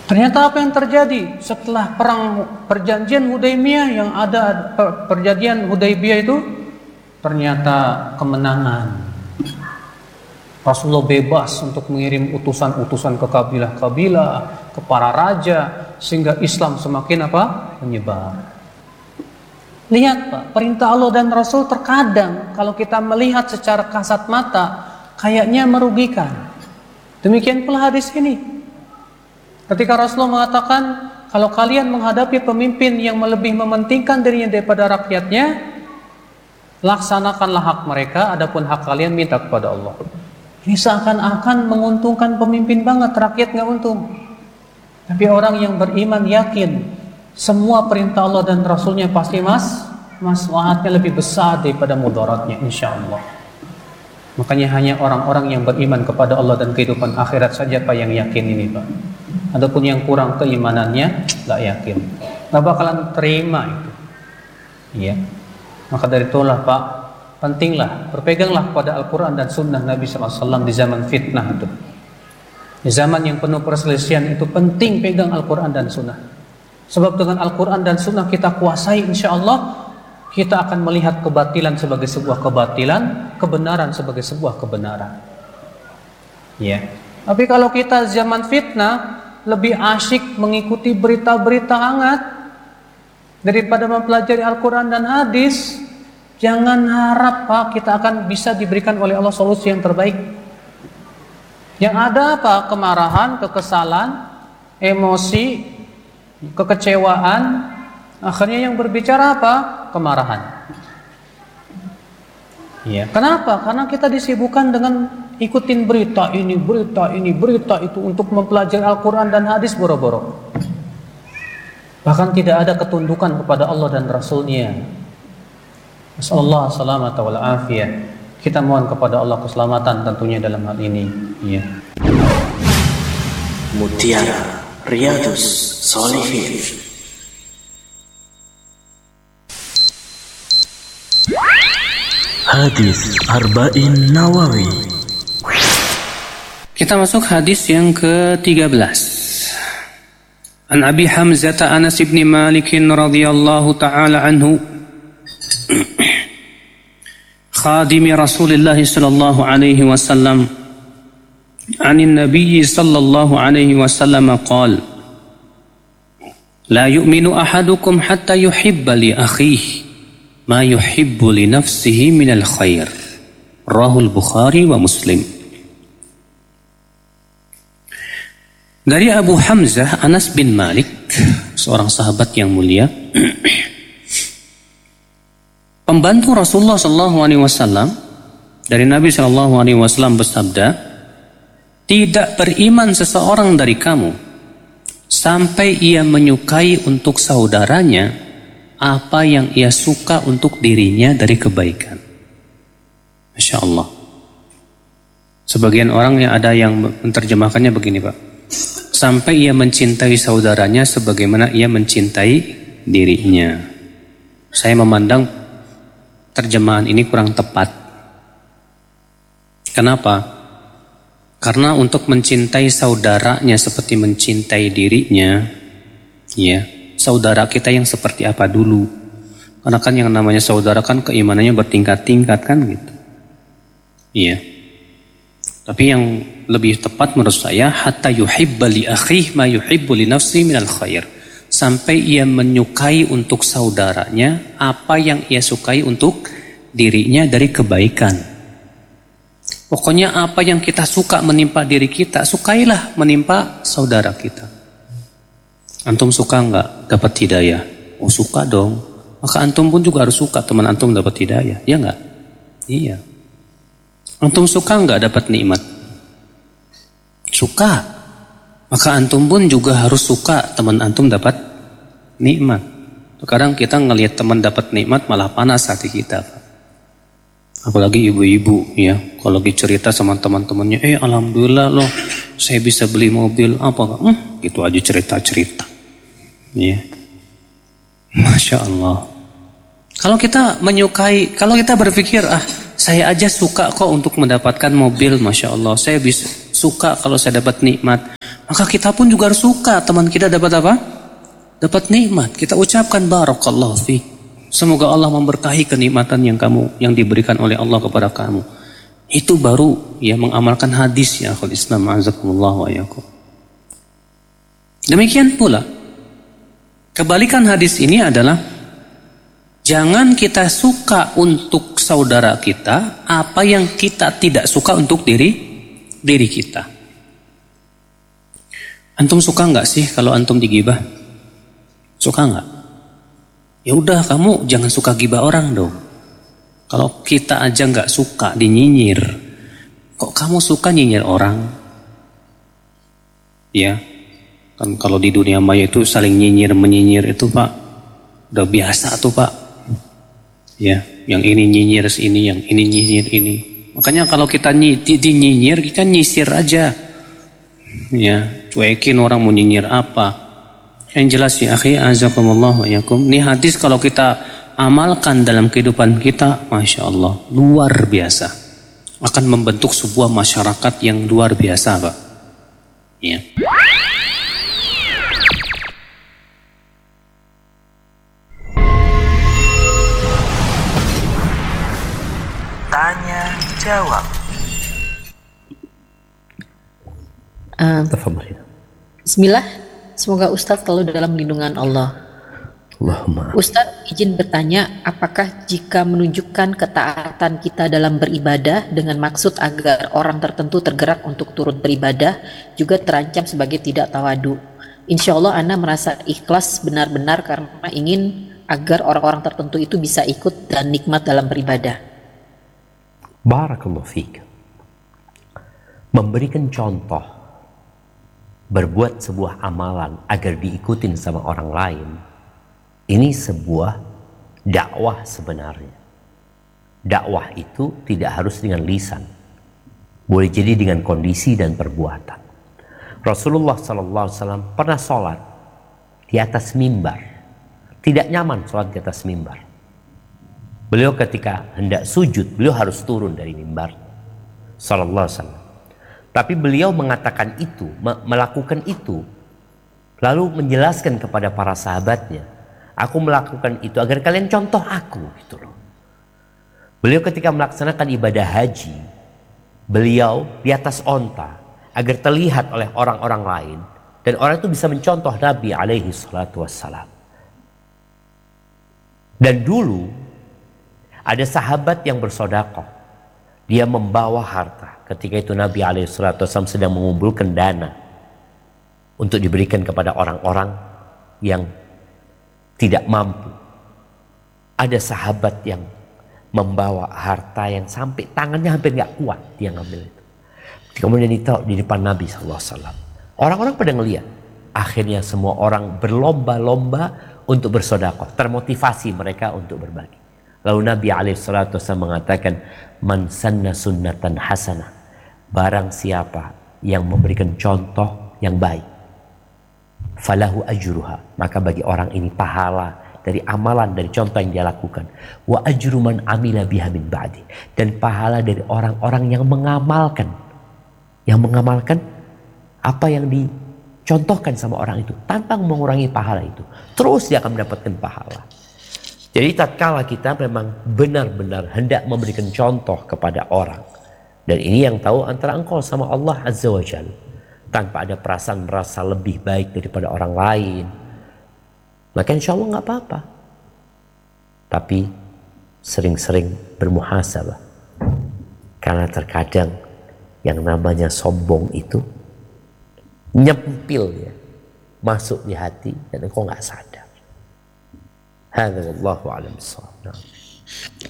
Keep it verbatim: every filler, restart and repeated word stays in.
Ternyata apa yang terjadi setelah perang perjanjian Hudaybiyah, yang ada perjanjian Hudaybiyah itu ternyata kemenangan. Rasulullah bebas untuk mengirim utusan-utusan ke kabilah-kabilah, ke para raja, sehingga Islam semakin apa? Menyebar. Lihat Pak, perintah Allah dan Rasul terkadang kalau kita melihat secara kasat mata kayaknya merugikan. Demikian pula hadis ini. Ketika Rasulullah mengatakan, kalau kalian menghadapi pemimpin yang lebih mementingkan dirinya daripada rakyatnya, laksanakanlah hak mereka, adapun hak kalian minta kepada Allah. Ini seakan-akan menguntungkan pemimpin banget, rakyat nggak untung. Tapi orang yang beriman yakin semua perintah Allah dan Rasulnya pasti mas, maslahatnya lebih besar daripada mudaratnya, insya Allah. Makanya hanya orang-orang yang beriman kepada Allah dan kehidupan akhirat saja Pak yang yakin ini Pak. Adapun yang kurang keimanannya nggak yakin, nggak bakalan terima itu. Iya. Maka dari itulah Pak, pentinglah berpeganglah pada Al-Quran dan Sunnah Nabi Sallallahu Alaihi Wasallam di zaman fitnah itu. Di zaman yang penuh perselisihan itu penting pegang Al-Quran dan Sunnah. Sebab dengan Al-Quran dan Sunnah kita kuasai, insya Allah kita akan melihat kebatilan sebagai sebuah kebatilan, kebenaran sebagai sebuah kebenaran. Ya. Tapi kalau kita zaman fitnah, lebih asyik mengikuti berita-berita hangat daripada mempelajari Al-Quran dan hadis. Jangan harap Pak kita akan bisa diberikan oleh Allah solusi yang terbaik. Yang ada apa? Kemarahan, kekesalan, emosi, kekecewaan. Akhirnya yang berbicara apa? Kemarahan. Ya. Kenapa? Karena kita disibukkan dengan ikutin berita ini, berita ini, berita itu untuk mempelajari Al-Quran dan hadis boro-boro. Bahkan tidak ada ketundukan kepada Allah dan Rasulnya. Nasallallahu salamata wal afiyah. Kita mohon kepada Allah keselamatan tentunya dalam hal ini. Ya. Mutiara Riyadhus Shalihin. Hadis Arba'in Nawawi. Kita masuk hadis yang ke tiga belas. An Abi Hamzah Anas bin Malik radhiyallahu taala anhu, khadim Rasulullah sallallahu alaihi wasallam, an Nabi sallallahu alaihi wasallam qala, la yu'minu ahadukum hatta yuhibba li akhihi ma yuhibbu li nafsihi minal khair. Rahul Bukhari wa Muslim. Dari Abu Hamzah Anas bin Malik, seorang sahabat yang mulia, pembantu Rasulullah Shallallahu Alaihi Wasallam, dari Nabi Shallallahu Alaihi Wasallam bersabda, tidak beriman seseorang dari kamu sampai ia menyukai untuk saudaranya apa yang ia suka untuk dirinya dari kebaikan. Masya Allah. Sebagian orang yang ada yang menerjemahkannya begini Pak, sampai ia mencintai saudaranya sebagaimana ia mencintai dirinya. Saya memandang terjemahan ini kurang tepat. Kenapa? Karena untuk mencintai saudaranya seperti mencintai dirinya, ya, saudara kita yang seperti apa dulu? Karena kan yang namanya saudara kan keimanannya bertingkat-tingkat kan gitu. Iya. Tapi yang lebih tepat menurut saya, hatta yuhibba li akhihi ma yuhibbu li nafsihi minal khair. Sampai ia menyukai untuk saudaranya apa yang ia sukai untuk dirinya dari kebaikan. Pokoknya apa yang kita suka menimpa diri kita, sukailah menimpa saudara kita. Antum suka enggak dapat hidayah? Oh suka dong. Maka antum pun juga harus suka teman antum dapat hidayah, ya enggak? Iya. Antum suka enggak dapat nikmat? Suka. Maka antum pun juga harus suka teman antum dapat nikmat. Sekarang kita ngelihat teman dapat nikmat malah panas hati kita. Apalagi ibu-ibu ya, kalau lagi cerita sama teman-temannya, eh alhamdulillah loh, saya bisa beli mobil apa? Hmm, gitu aja cerita-cerita. Ya. Masya Allah. Kalau kita menyukai, kalau kita berpikir, ah saya aja suka kok untuk mendapatkan mobil, Masya Allah. Saya bisa suka kalau saya dapat nikmat. maka kita pun juga harus suka teman kita dapat apa? Dapat nikmat. Kita ucapkan barakallahu fi. Semoga Allah memberkahi kenikmatan yang kamu yang diberikan oleh Allah kepada kamu. Itu baru ya mengamalkan hadis ya akhul Islam azakumullah wa yakum. Demikian pula kebalikan hadis ini adalah jangan kita suka untuk saudara kita apa yang kita tidak suka untuk diri diri kita. Antum suka nggak sih kalau antum digibah? Suka nggak? Ya udah kamu jangan suka gibah orang dong. Kalau kita aja nggak suka dinyinyir, kok kamu suka nyinyir orang? Ya, kan kalau di dunia maya itu saling nyinyir menyinyir itu Pak, udah biasa tuh Pak. Ya, yang ini nyinyir ini, yang ini nyinyir ini. Makanya kalau kita nyinyir, kita nyisir aja. Ya, cuekin orang mau nyinyir apa. Yang jelas ya akhi, azakumullah wa yakum. Ini hadis kalau kita amalkan dalam kehidupan kita, Masya Allah, luar biasa. Akan membentuk sebuah masyarakat yang luar biasa Pak. Ya. Tanya jawab. Uh, Bismillah, semoga Ustadz selalu dalam lindungan Allah. Allahumma. Ustadz izin bertanya, apakah jika menunjukkan ketaatan kita dalam beribadah dengan maksud agar orang tertentu tergerak untuk turut beribadah juga terancam sebagai tidak tawadu? Insya Allah Ana merasa ikhlas benar-benar karena ingin agar orang-orang tertentu itu bisa ikut dan nikmat dalam beribadah. Barakallahu fiik. Memberikan contoh, berbuat sebuah amalan agar diikutin sama orang lain, ini sebuah dakwah sebenarnya. Dakwah itu tidak harus dengan lisan, boleh jadi dengan kondisi dan perbuatan. Rasulullah sallallahu alaihi wasallam pernah sholat di atas mimbar, tidak nyaman sholat di atas mimbar. Beliau ketika hendak sujud, beliau harus turun dari mimbar sallallahu alaihi wasallam. Tapi beliau mengatakan itu, melakukan itu, lalu menjelaskan kepada para sahabatnya, aku melakukan itu agar kalian contoh aku, gitu loh. Beliau ketika melaksanakan ibadah haji, beliau di atas onta agar terlihat oleh orang-orang lain dan orang itu bisa mencontoh Nabi alaihi salatu wassalam. Dan dulu ada sahabat yang bersedekah, dia membawa harta. Ketika itu Nabi alaihi salatu wassalam sedang mengumpulkan dana untuk diberikan kepada orang-orang yang tidak mampu. Ada sahabat yang membawa harta yang sampai tangannya hampir gak kuat, dia ngambil itu. Kemudian ditaruh di depan Nabi sallallahu alaihi wasallam. Orang-orang pada ngelihat. Akhirnya semua orang berlomba-lomba untuk bersedekah, termotivasi mereka untuk berbagi. Lalu Nabi alaihi salatu wasallam mengatakan, man sanna sunnatan hasanah, barang siapa yang memberikan contoh yang baik, falahu ajruha, maka bagi orang ini pahala dari amalan, dari contoh yang dia lakukan. Wa ajru man amila biha min ba'di, dan pahala dari orang-orang yang mengamalkan, yang mengamalkan apa yang dicontohkan sama orang itu tanpa mengurangi pahala itu, terus dia akan mendapatkan pahala. Jadi tatkala kita memang benar-benar hendak memberikan contoh kepada orang, dan ini yang tahu antara engkau sama Allah Azza wa Jalla, tanpa ada perasaan merasa lebih baik daripada orang lain, maka insya Allah gak apa-apa. Tapi sering-sering bermuhasabah, karena terkadang yang namanya sombong itu nyempil ya, masuk di hati dan engkau gak sadar. Hadza wallahu a'lam bissawab.